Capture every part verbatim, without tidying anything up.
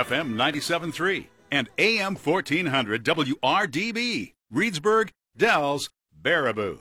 F M ninety-seven point three and A M fourteen hundred W R D B. Reedsburg, Dells, Baraboo.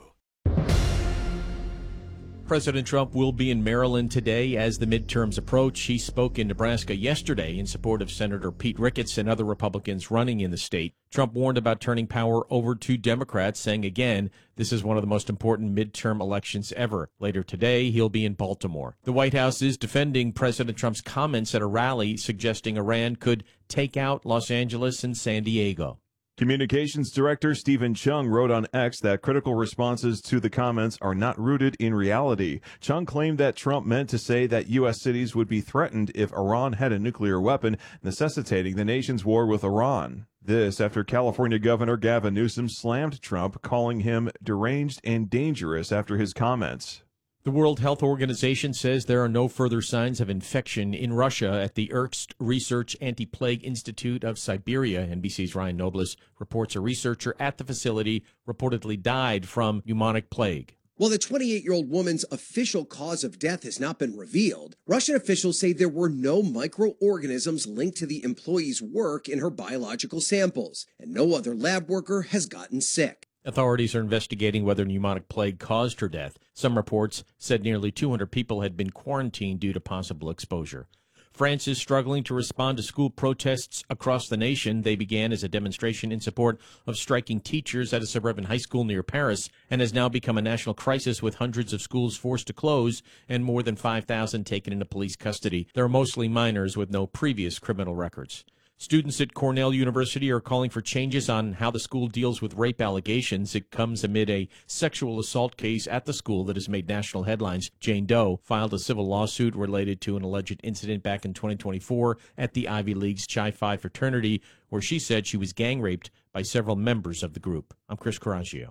President Trump will be in Maryland today as the midterms approach. He spoke in Nebraska yesterday in support of Senator Pete Ricketts and other Republicans running in the state. Trump warned about turning power over to Democrats, saying again, this is one of the most important midterm elections ever. Later today, he'll be in Baltimore. The White House is defending President Trump's comments at a rally suggesting Iran could take out Los Angeles and San Diego. Communications Director Stephen Chung wrote on X that critical responses to the comments are not rooted in reality. Chung claimed that Trump meant to say that U S cities would be threatened if Iran had a nuclear weapon, necessitating the nation's war with Iran. This after California Governor Gavin Newsom slammed Trump, calling him deranged and dangerous after his comments. The World Health Organization says there are no further signs of infection in Russia at the Irkutsk Research Anti-Plague Institute of Siberia. N B C's Ryan Nobles reports a researcher at the facility reportedly died from pneumonic plague. While the twenty-eight-year-old woman's official cause of death has not been revealed, Russian officials say there were no microorganisms linked to the employee's work in her biological samples, and no other lab worker has gotten sick. Authorities are investigating whether pneumonic plague caused her death. Some reports said nearly two hundred people had been quarantined due to possible exposure. France is struggling to respond to school protests across the nation. They began as a demonstration in support of striking teachers at a suburban high school near Paris and has now become a national crisis with hundreds of schools forced to close and more than five thousand taken into police custody. They're mostly minors with no previous criminal records. Students at Cornell University are calling for changes on how the school deals with rape allegations. It comes amid a sexual assault case at the school that has made national headlines. Jane Doe filed a civil lawsuit related to an alleged incident back in twenty twenty-four at the Ivy League's Chi Phi fraternity, where she said she was gang raped by several members of the group. I'm Chris Coraggio.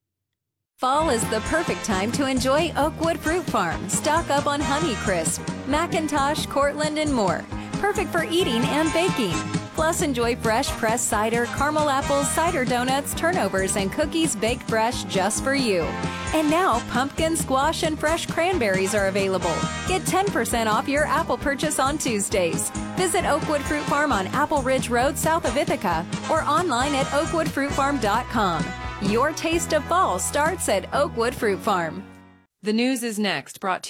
Fall is the perfect time to enjoy Oakwood Fruit Farm. Stock up on Honeycrisp, Macintosh, Cortland, and more. Perfect for eating and baking. Plus, enjoy fresh pressed cider, caramel apples, cider donuts, turnovers, and cookies baked fresh just for you. And now, pumpkin, squash, and fresh cranberries are available. Get ten percent off your apple purchase on Tuesdays. Visit Oakwood Fruit Farm on Apple Ridge Road south of Ithaca or online at oakwood fruit farm dot com. Your taste of fall starts at Oakwood Fruit Farm. The news is next, brought to you